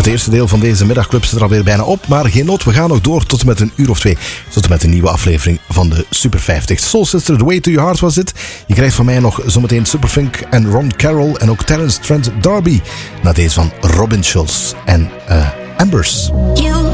Het eerste deel van deze middagclub zit er alweer bijna op, maar geen nood, we gaan nog door tot en met 1:02. Tot en met een nieuwe aflevering van de Super 50. Soul Sister, The Way to Your Heart was dit. Je krijgt van mij nog zometeen Superfink en Ron Carroll en ook Terence Trent D'Arby. Na deze van Robin Schulz en Ambers. You